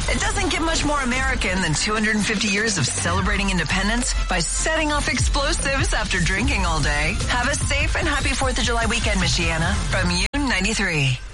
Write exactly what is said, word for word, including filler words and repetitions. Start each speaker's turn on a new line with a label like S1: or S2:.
S1: It doesn't get much more American than two hundred fifty years of celebrating independence by setting off explosives after drinking all day. Have a safe and happy fourth of July weekend, Michiana. From U ninety-three.